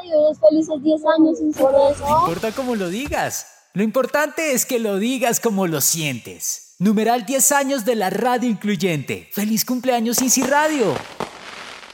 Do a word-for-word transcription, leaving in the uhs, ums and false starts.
Radio es felices diez años sin por eso. No importa cómo lo digas. Lo importante es que lo digas como lo sientes. Numeral diez años de la radio incluyente. ¡Feliz cumpleaños, Easy Radio!